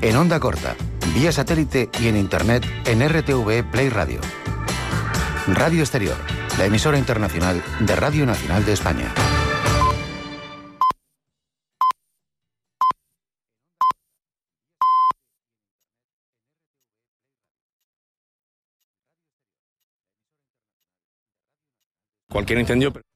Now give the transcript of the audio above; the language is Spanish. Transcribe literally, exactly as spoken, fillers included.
en onda corta, vía satélite y en internet en R T V Play Radio. Radio Exterior, la emisora internacional de Radio Nacional de España. Cualquier incendio...